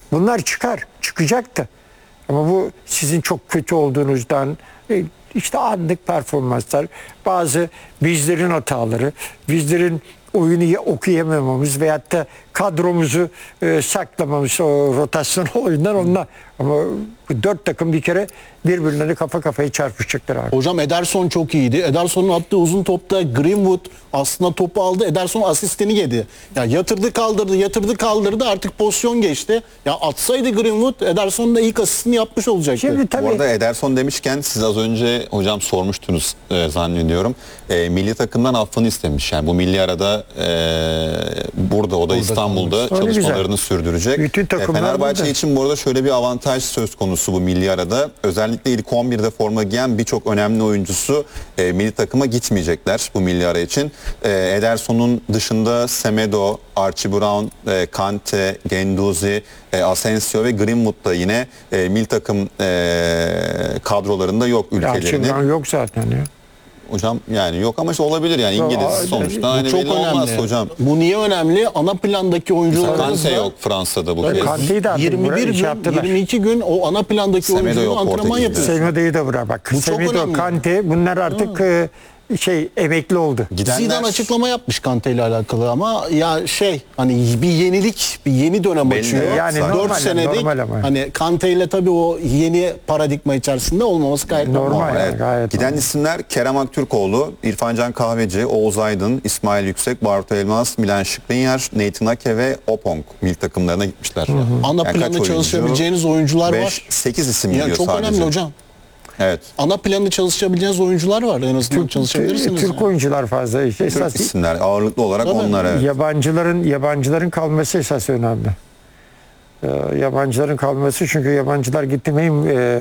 Bunlar çıkacaktı. Ama bu sizin çok kötü olduğunuzdan, işte anlık performanslar, bazı bizlerin hataları, bizlerin oyunu okuyamamamız veyahut da kadromuzu saklamamız, o rotasyon oyundan onlar. Ama bu 4 takım bir kere birbirlerine kafa kafaya çarpışacaklar abi. Hocam Ederson çok iyiydi. Ederson'un attığı uzun topta Greenwood aslında topu aldı. Ederson asistini yedi. Ya yatırdı kaldırdı, yatırdı kaldırdı, artık pozisyon geçti. Ya atsaydı Greenwood, Ederson da ilk asistini yapmış olacaktı. Şimdi tabii, Bu arada Ederson demişken siz az önce hocam sormuştunuz zannediyorum. Milli takımdan affını istemiş. Yani bu milli arada burada o da İstanbul'da çalışmalarını sürdürecek. Bütün takımlar Fenerbahçe burada. için bu arada şöyle bir avantaj söz konusu bu milli arada. Özellikle ilk 11'de forma giyen birçok önemli oyuncusu milli takıma gitmeyecekler bu milli ara için. Ederson'un dışında Semedo, Archie Brown, Kante, Guendouzi, Asensio ve Greenwood da yine milli takım kadrolarında yok ülkelerinin. Gerçekten yok zaten ya. Hocam yani yok ama işte olabilir yani İngiliz sonuçta. Hani Çok belli olmaz önemli hocam. Bu niye önemli? Ana plandaki oyuncularımız Kante da yok Fransa'da bu kez. Kante'yi de artık 21 şey gün, yaptılar. 22 gün o ana plandaki Semedo oyuncuların yok antrenman Portekiz'de. yapıyor. Semedo'yu da bırak bak. Bu çok Semedo, önemli. Kante bunlar artık emekli oldu. Zidane açıklama yapmış Kante ile alakalı ama ya hani bir yenilik, bir yeni dönem Belli. açıyor. Yani 4 normal, senedik normal ama. hani Kante ile tabii o yeni paradigma içerisinde olmaması gayet Normal. normal. Yani Evet. gayet Giden normal. isimler Kerem Aktürkoğlu, İrfan Can Kahveci, Oğuz Aydın, İsmail Yüksek, Bartu Elmas, Milan Şikrinyar, Nathan Ake ve Opong milli takımlarına gitmişler. Ana Yani kaç planda oyuncu? çalışabileceğiniz oyuncular var. 8 isim Yani gidiyor çok sadece. önemli hocam. Evet. Ana planda çalışabileceğiniz oyuncular var. En azından çalışabilirsiniz. Türk yani. oyuncular fazla. Türk Esas isimler ağırlıklı olarak Tabii. onlar evet. yabancıların kalması esas önemli. Yabancıların kalması, çünkü yabancılar gitti mi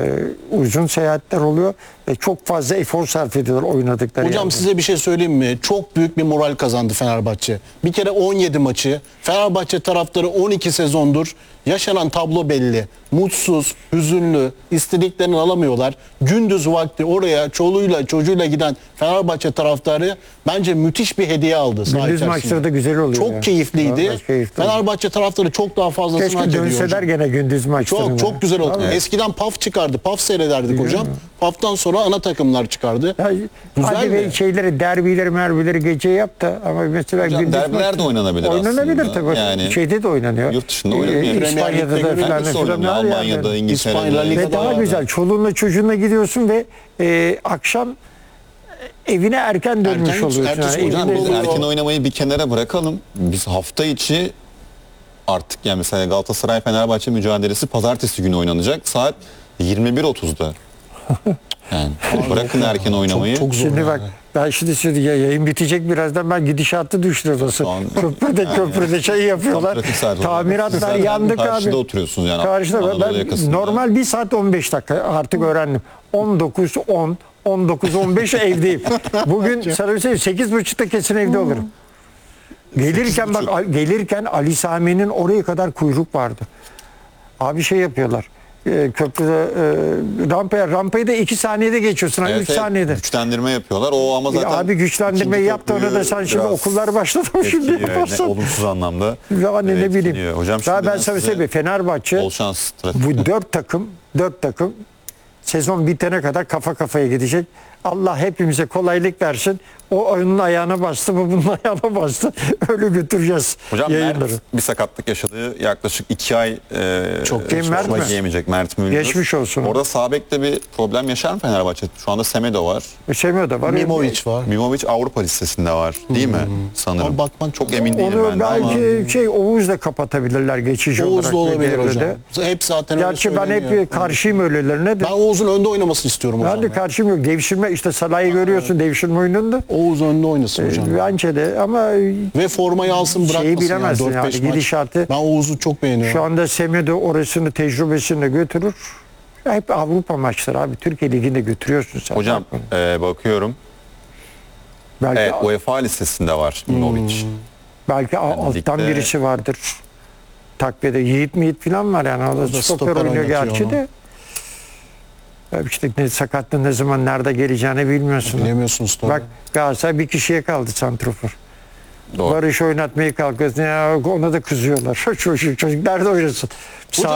uzun seyahatler oluyor ve çok fazla efor sarf ediyorlar oynadıkları Hocam yerde. size bir şey söyleyeyim mi? Çok büyük bir moral kazandı Fenerbahçe. Bir kere 17 maçı, Fenerbahçe taraftarı 12 sezondur. Yaşanan tablo belli. Mutsuz, hüzünlü, istediklerini alamıyorlar. Gündüz vakti oraya çoluğuyla çocuğuyla giden Fenerbahçe taraftarı bence müthiş bir hediye aldı. saha Gündüz içerisinde. maçları da güzel oluyor. Çok ya. keyifliydi. Vallahi keyifli. Fenerbahçe taraftarı çok daha fazlasını hak Keşke ediyor dönseler hocam. gene gündüz maçlarına. Çok güzel oldu. Vallahi. Eskiden PAF çıkardı. PAF seyrederdik hocam. PAF'tan sonra ana takımlar çıkardı. Ya, Güzel hadi mi? ve derbileri gece yap da, ama mesela Hocam gündüz derbiler de maçı- oynanabilir Oynanabilir aslında. tabii. Yani Şeyde de oynanıyor. yurt dışında oynanıyor. İspanya'da Premier da Lig'de falan. Herkes oynanıyor. her yerde. Almanya'da, İngiltere'de. İspanya, La Liga Ve daha var. güzel. Çoluğunla çocuğunla gidiyorsun ve akşam evine erken dönmüş Erken- oluyorsun. ertesi Yani Hocam evinde- biz erken oynamayı bir kenara bırakalım. Biz hafta içi artık yani mesela Galatasaray Fenerbahçe mücadelesi pazartesi günü oynanacak. Saat 21.30'da. Yani bırakın erken oynamayı. Çok zor. Şimdi yani. bak, ben şimdi yayın bitecek birazdan, ben gidişatı düşürüyorum. Şu an- Köprüde şey yapıyorlar. Tam trafik saati oldu. Tamiratlar Zaten yandık abi. Karşıda oturuyorsunuz yani. Karşıda Anadolu ben yakasında. normal 1 saat 15 dakika artık öğrendim. 19-10, 19-15 evdeyim. Bugün sana bir şey, 8.30'da kesin evde olurum. Gelirken Ali Sami'nin oraya kadar kuyruk vardı. Abi şey yapıyorlar. Köprüde rampayı da 2 saniyede geçiyorsun. Hani 3 saniyede. Güçlendirme yapıyorlar. O ama zaten Abi güçlendirmeyi ikinci yaptı, onu da sen şimdi biraz okullar başladı mı şimdi etkiliyor, yaparsan. olumsuz anlamda. Yani ne bileyim. etkiliyor. Hocam Daha şimdi ben sana size söyleyeyim, Fenerbahçe bol şans. bu 4 takım sezon bitene kadar kafa kafaya gidecek. Allah hepimize kolaylık versin. O onun ayağına bastı, bu bunun ayağına bastı. Öyle götüreceğiz Hocam yayınları. Mert bir sakatlık yaşadı. Yaklaşık 2 ay Kim, Mert forma mi? giyemeyecek Mert Müldür. Geçmiş olsun. Orada sağ bekte bir problem yaşar mı Fenerbahçe? Şu anda Semedo var. Semih da var. Mimovic var. Mimovic Avrupa listesinde var değil mi? Sanırım. Ama bakmak çok emin değilim Onu ben de ama. belki Oğuz'la kapatabilirler geçici olarak. Oğuz da olabilir devrede. hocam. Hep zaten öyle Gerçi ben söyleniyor. hep karşıyım öylelerine de. Ben Oğuz'un önde oynamasını istiyorum hocam. Ben de karşıyım yok. Devşirme, işte Salah'ı görüyorsun devşirme oyununda. Oğuz önde oynasın hocam. Bence de, ama Ve formayı alsın, bırakmasın. şeyi bilemezsin yani, 4-5 yani, maç. gidişatı. Ben Oğuz'u çok beğeniyorum. Şu anda Semih de orasını, tecrübesini götürür. Ya hep Avrupa maçları abi. Türkiye Ligi'nde götürüyorsun sen. Hocam bakıyorum. belki Evet, UEFA listesinde var Mimovic. belki alttan ligde- birisi vardır. Takviyede Yiğit falan var yani. O da stoper stoper oynuyor oynatıyor gerçi onu. de. Ya işte sakatlığı ne zaman nerede geleceğini bilmiyorsun. Bilemiyorsunuz tabii. Bak, Galatasaray bir kişiye kaldı santrofor. Doğru. Barış oynatmayı kalkıyorsun. Ya ona da kızıyorlar. Çocuk nerede oynasın?